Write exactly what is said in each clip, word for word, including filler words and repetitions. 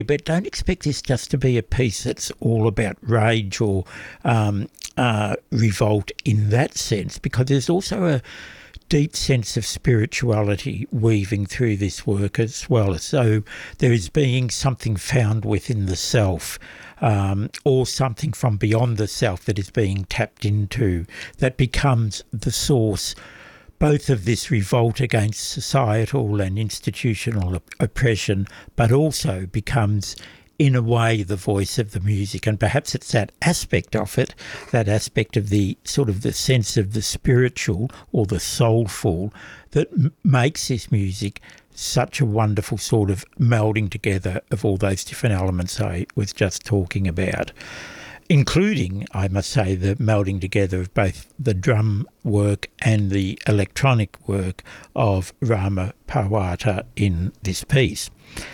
But don't expect this just to be a piece that's all about rage or um, uh, revolt in that sense, because there's also a deep sense of spirituality weaving through this work as well. So there is being something found within the self, um, or something from beyond the self that is being tapped into, that becomes the source both of this revolt against societal and institutional op- oppression, but also becomes, in a way, the voice of the music. And perhaps it's that aspect of it, that aspect of the sort of the sense of the spiritual or the soulful, that m- makes this music such a wonderful sort of melding together of all those different elements I was just talking about, including, I must say, the melding together of both the drum work and the electronic work of Rama Pawata in this piece.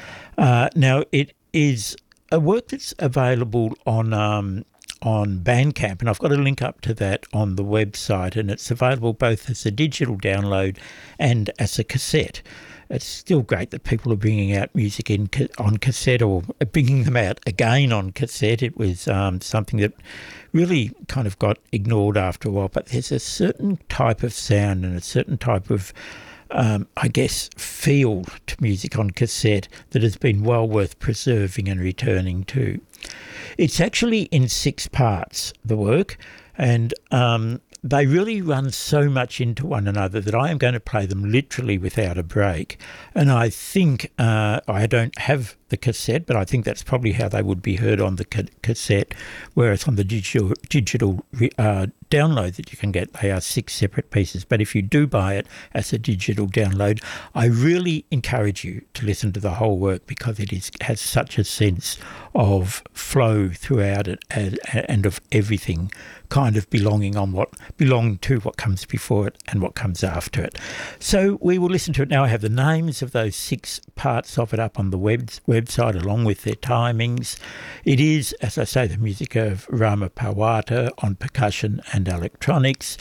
Uh, now, it is a work that's available on um, on Bandcamp, and I've got a link up to that on the website, and it's available both as a digital download and as a cassette. It's still great that people are bringing out music in on cassette, or bringing them out again on cassette. It was um, something that really kind of got ignored after a while, but there's a certain type of sound and a certain type of Um, I guess, feel to music on cassette that has been well worth preserving and returning to. It's actually in six parts, the work, and um, they really run so much into one another that I am going to play them literally without a break. And I think, uh, I don't have the cassette, but I think that's probably how they would be heard on the ca- cassette, whereas on the digital digital uh, download that you can get, they are six separate pieces. But if you do buy it as a digital download, I really encourage you to listen to the whole work, because it is has such a sense of flow throughout it, and, and of everything kind of belonging on what belong to what comes before it and what comes after it. So we will listen to it now. I have the names of those six parts of it up on the web, website, along with their timings. It is, as I say, the music of Rama Pawata on percussion and electronics.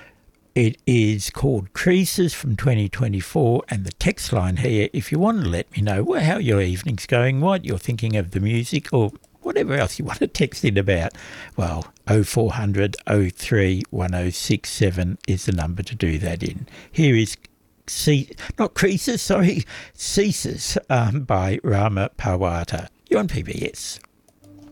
It is called Creases from twenty twenty-four, and the text line here, if you want to let me know well, how your evening's going, what you're thinking of the music, or whatever else you want to text in about, well, oh four hundred, oh three, one oh six seven is the number to do that in. Here is, Ce- not Creases, sorry, Ceases um, by Rama Pawata. You're on P B S.